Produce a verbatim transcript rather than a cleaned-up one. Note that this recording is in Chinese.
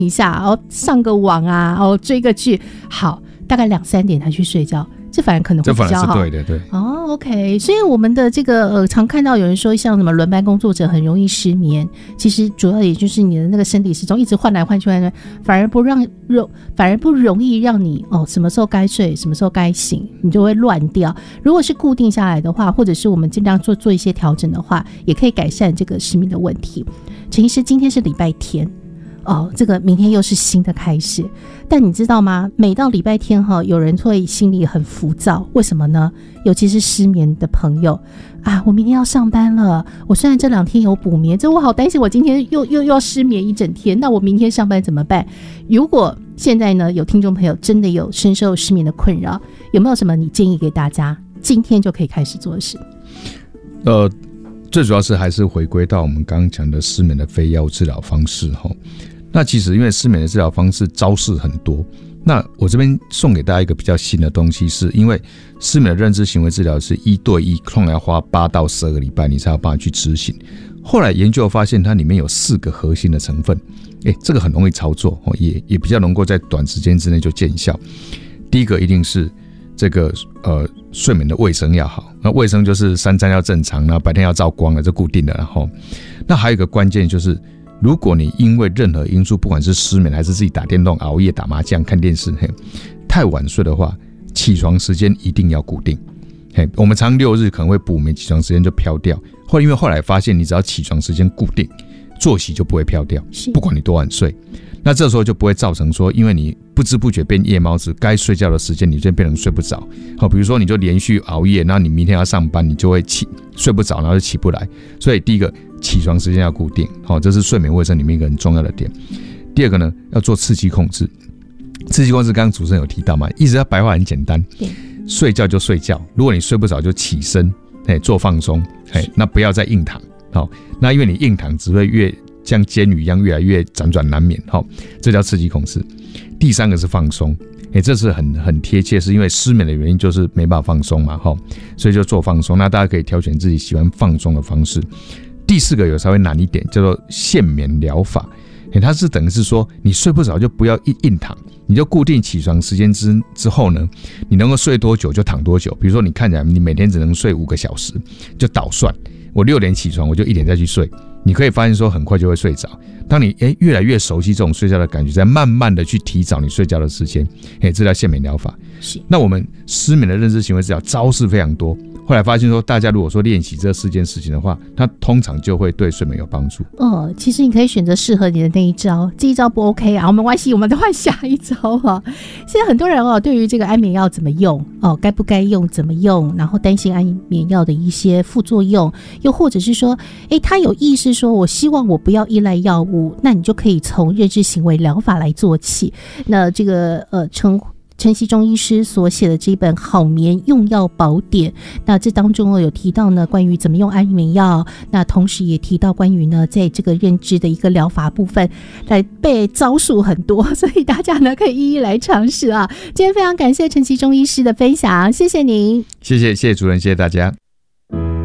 一下，哦，上个网啊，哦，追个剧，好，大概两三点才去睡觉，这反而可能会比较好。 这反而是对的，对。 哦 ，OK， 所以我们的这个呃，常看到有人说，像什么轮班工作者很容易失眠，其实主要也就是你的那个身体时钟一直换来换去，换来反而不让容，反而不容易让你哦，什么时候该睡，什么时候该醒，你就会乱掉。如果是固定下来的话，或者是我们尽量做做一些调整的话，也可以改善这个失眠的问题。陈医师，今天是礼拜天。哦，这个明天又是新的开始，但你知道吗？每到礼拜天哈，有人会心里很浮躁，为什么呢？尤其是失眠的朋友啊，我明天要上班了，我虽然这两天有补眠，这我好担心，我今天又又又要失眠一整天，那我明天上班怎么办？如果现在呢，有听众朋友真的有深受失眠的困扰，有没有什么你建议给大家，今天就可以开始做的事？ 呃。最主要是还是回归到我们刚刚讲的失眠的非药物治疗方式齁。那其实因为失眠的治疗方式招式很多，那我这边送给大家一个比较新的东西，是因为失眠的认知行为治疗是一对一，通常要花八到十二个礼拜你才有办法去执行。后来研究发现它里面有四个核心的成分，欸、这个很容易操作，也也比较能够在短时间之内就见效。第一个一定是这个呃睡眠的卫生要好，那卫生就是三餐要正常，然后白天要照光了，这固定的。然后，那还有一个关键就是，如果你因为任何因素，不管是失眠还是自己打电动、熬夜、打麻将、看电视，太晚睡的话，起床时间一定要固定。我们常六日可能会补眠，起床时间就飘掉。后来因为后来发现，你只要起床时间固定，作息就不会飘掉，不管你多晚睡。那这时候就不会造成说，因为你不知不觉变夜猫子，该睡觉的时间你就变成睡不着。好，比如说你就连续熬夜，那你明天要上班，你就会起睡不着，然后就起不来。所以第一个，起床时间要固定，好，这是睡眠卫生里面一个很重要的点。第二个呢，要做刺激控制。刺激控制刚刚主持人有提到嘛，意思要白话很简单，睡觉就睡觉，如果你睡不着就起身，做放松，那不要再硬躺。好，那因为你硬躺只会越像监狱一样越来越辗转难眠，这叫刺激控制。第三个是放松，这是很很贴切，是因为失眠的原因就是没办法放松嘛，所以就做放松。那大家可以挑选自己喜欢放松的方式。第四个有稍微难一点，叫做限眠疗法，它是等于是说你睡不着就不要硬躺，你就固定起床时间 之, 之后呢，你能够睡多久就躺多久。比如说你看起来你每天只能睡五个小时，就倒算，我六点起床，我就一点再去睡。你可以发现说很快就会睡着。当你诶越来越熟悉这种睡觉的感觉，再慢慢的去提早你睡觉的时间，诶，这叫限眠疗法。那我们失眠的认知行为治疗招式非常多。后来发现说，大家如果说练习这四件事情的话，它通常就会对睡眠有帮助。 哦，其实你可以选择适合你的那一招，这一招不 OK 啊，我们关系我们再换下一招啊。现在很多人哦，对于这个安眠药怎么用哦，该不该用，怎么用，然后担心安眠药的一些副作用，又或者是说，哎，他有意识说，我希望我不要依赖药物，那你就可以从认知行为疗法来做起。那这个呃称。陈锡忠医师所写的这本《好眠用药宝典》，那这当中有提到呢关于怎么用安眠药，那同时也提到关于呢在这个认知的一个疗法部分，来被招数很多，所以大家呢可以一一来尝试啊。今天非常感谢陈锡忠医师的分享，谢谢您， 谢谢谢谢主任，谢谢大家。